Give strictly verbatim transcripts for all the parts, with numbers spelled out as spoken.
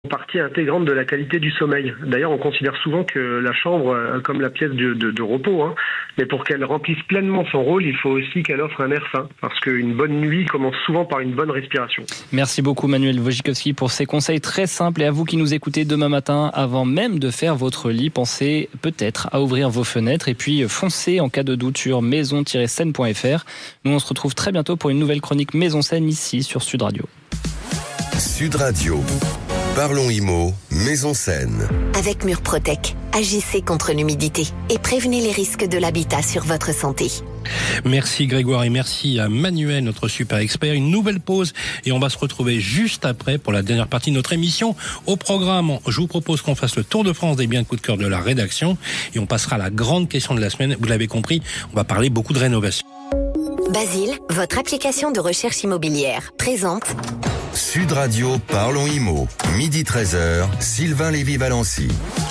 partie intégrante de la qualité du sommeil. D'ailleurs, on considère souvent que la chambre, euh, comme la pièce de, de, de repos, hein, mais pour qu'elle remplisse pleinement son rôle, il faut aussi qu'elle offre un air sain, parce qu'une bonne nuit commence souvent par une bonne respiration. Merci beaucoup Manuel Wojcikowski pour ces conseils très simples, et à vous qui nous écoutez demain matin, avant même de faire votre lit, pensez peut-être à ouvrir vos fenêtres et puis foncez en cas de doute sur maison tiret scène point f r. Nous on se retrouve très bientôt pour une nouvelle chronique Maison Scène ici sur Sud Radio. Sud Radio. Parlons Immo, Maison Scène. Avec Murprotec, agissez contre l'humidité et prévenez les risques de l'habitat sur votre santé. Merci Grégoire et merci à Manuel, notre super expert. Une nouvelle pause et on va se retrouver juste après pour la dernière partie de notre émission. Au programme, je vous propose qu'on fasse le tour de France des biens de coup de cœur de la rédaction et on passera à la grande question de la semaine. Vous l'avez compris, on va parler beaucoup de rénovation. Basile, votre application de recherche immobilière, présente Sud Radio, Parlons Immo, midi treize heures, Sylvain Lévy-Valency.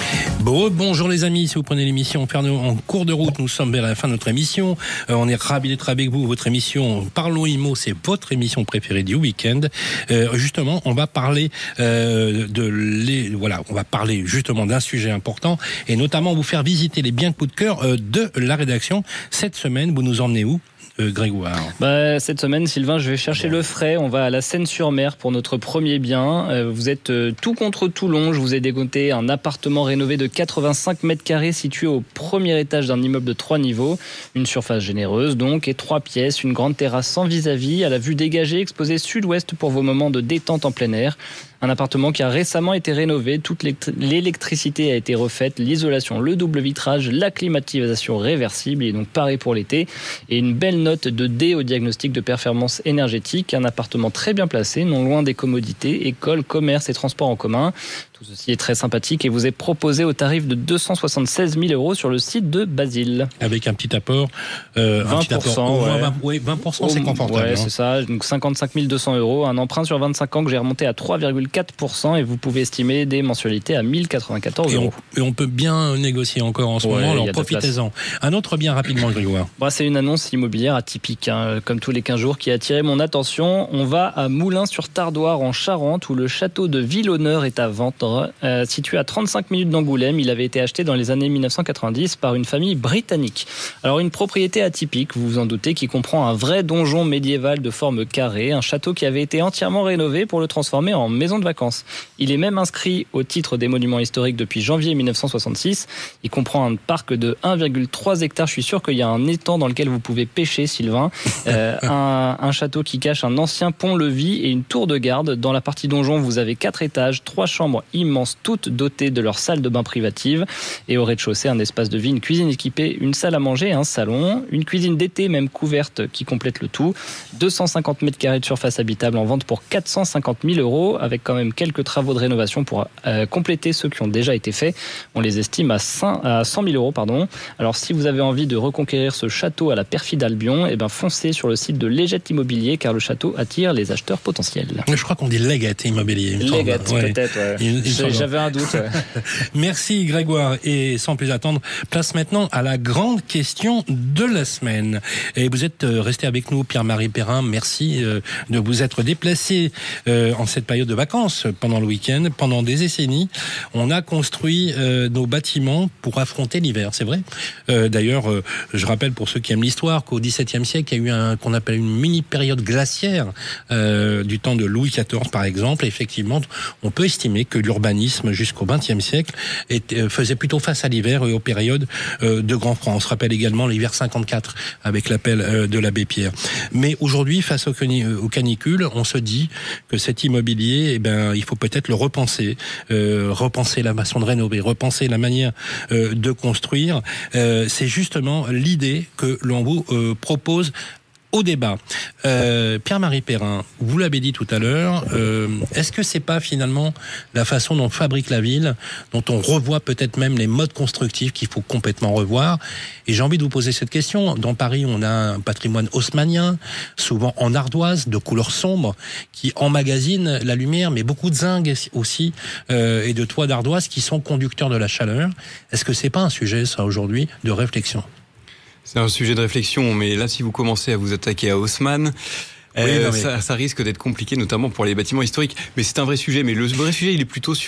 Bon, bonjour les amis, si vous prenez l'émission en cours de route, nous sommes vers la fin de notre émission. Euh, on est ravis d'être avec vous. Votre émission Parlons Immo, c'est votre émission préférée du week-end. Euh, justement, on va parler euh, de les, voilà, on va parler justement d'un sujet important et notamment vous faire visiter les biens de coup de cœur euh, de la rédaction. Cette semaine, vous nous emmenez où? Euh, Grégoire. Bah, cette semaine, Sylvain, je vais chercher bon. le frais. On va à la Seine-sur-Mer pour notre premier bien. Euh, vous êtes euh, tout contre Toulon. Je vous ai dégoté un appartement rénové de quatre-vingt-cinq mètres carrés situé au premier étage d'un immeuble de trois niveaux. Une surface généreuse donc et trois pièces. Une grande terrasse sans vis-à-vis à la vue dégagée exposée sud-ouest pour vos moments de détente en plein air. Un appartement qui a récemment été rénové, toute l'électricité a été refaite, l'isolation, le double vitrage, la climatisation réversible, il est donc paré pour l'été, et une belle note de D au diagnostic de performance énergétique. Un appartement très bien placé, non loin des commodités, école, commerce et transports en commun. Tout ceci est très sympathique et vous est proposé au tarif de deux cent soixante-seize mille euros sur le site de Basile. Avec un petit apport, euh, vingt pour cent, un petit apport, ouais. vingt, ouais, vingt pour cent c'est confortable. Ouais, hein. c'est ça, donc cinquante-cinq mille deux cents euros, un emprunt sur vingt-cinq ans que j'ai remonté à trois virgule quatre pour cent et vous pouvez estimer des mensualités à mille quatre-vingt-quatorze euros. Et on, et on peut bien négocier encore en ce ouais, moment, alors profitez-en. Un autre bien rapidement, Grégoire. Bon, c'est une annonce immobilière atypique, hein, comme tous les quinze jours, qui a attiré mon attention. On va à Moulins-sur-Tardoire en Charente où le château de Villehonneur est à vendre, euh, situé à trente-cinq minutes d'Angoulême. Il avait été acheté dans les années mille neuf cent quatre-vingt-dix par une famille britannique. Alors une propriété atypique, vous vous en doutez, qui comprend un vrai donjon médiéval de forme carrée, un château qui avait été entièrement rénové pour le transformer en maison de vacances. Il est même inscrit au titre des monuments historiques depuis janvier mille neuf cent soixante-six. Il comprend un parc de un virgule trois hectares. Je suis sûr qu'il y a un étang dans lequel vous pouvez pêcher, Sylvain. Euh, un, un château qui cache un ancien pont-levis et une tour de garde. Dans la partie donjon, vous avez quatre étages, trois chambres immenses, toutes dotées de leur salle de bain privative. Et au rez-de-chaussée, un espace de vie, une cuisine équipée, une salle à manger et un salon. Une cuisine d'été même couverte qui complète le tout. deux cent cinquante mètres carrés de surface habitable en vente pour quatre cent cinquante mille euros, avec quand même quelques travaux de rénovation pour euh, compléter ceux qui ont déjà été faits. On les estime à cent mille euros. Pardon. Alors si vous avez envie de reconquérir ce château à la perfide Albion, eh ben foncez sur le site de Légette Immobilier car le château attire les acheteurs potentiels. Je crois qu'on dit Légette Immobilier. Légette, ouais. peut-être. Ouais. Il, il J'avais un doute. Ouais. Merci Grégoire. Et sans plus attendre, place maintenant à la grande question de la semaine. Et vous êtes resté avec nous, Pierre-Marie Perrin. Merci de vous être déplacé en cette période de vacances pendant le week-end. Pendant des décennies, on a construit nos bâtiments pour affronter l'hiver. C'est vrai. D'ailleurs, je rappelle pour ceux qui aiment l'histoire qu'au dix-septième siècle, il y a eu un qu'on appelle une mini-période glaciaire euh, du temps de Louis quatorze, par exemple. Et effectivement, on peut estimer que l'urbanisme jusqu'au vingtième siècle était, faisait plutôt face à l'hiver et aux périodes euh, de grand froid. On se rappelle également l'hiver cinquante-quatre avec l'appel euh, de l'abbé Pierre. Mais aujourd'hui, face aux, cani- aux canicules, on se dit que cet immobilier, eh ben, il faut peut-être le repenser, euh, repenser la façon de rénover, repenser la manière euh, de construire. Euh, c'est justement l'idée que l'on vous euh, propose au débat. Euh, Pierre-Marie Perrin, vous l'avez dit tout à l'heure, euh, est-ce que c'est pas finalement la façon dont on fabrique la ville, dont on revoit peut-être même les modes constructifs qu'il faut complètement revoir? Et j'ai envie de vous poser cette question. Dans Paris, on a un patrimoine haussmannien, souvent en ardoise, de couleur sombre, qui emmagasine la lumière, mais beaucoup de zinc aussi, euh, et de toits d'ardoise qui sont conducteurs de la chaleur. Est-ce que c'est pas un sujet, ça, aujourd'hui, de réflexion? C'est un sujet de réflexion, mais là, si vous commencez à vous attaquer à Haussmann, Euh, Oui, non, mais- ça, ça risque d'être compliqué, notamment pour les bâtiments historiques. Mais c'est un vrai sujet. Mais le vrai sujet, il est plutôt sur